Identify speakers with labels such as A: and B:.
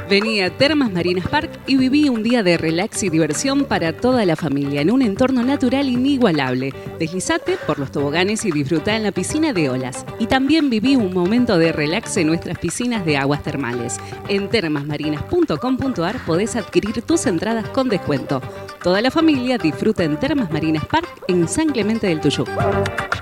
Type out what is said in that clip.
A: Vení a Termas Marinas Park y viví un día de relax y diversión para toda la familia en un entorno natural inigualable. Deslizate por los toboganes y disfrutá en la piscina de olas. Y también viví un momento de relax en nuestras piscinas de aguas termales. En termasmarinas.com.ar podés adquirir tus entradas con descuento. Toda la familia disfruta en Termas Marinas Park en San Clemente del Tuyú.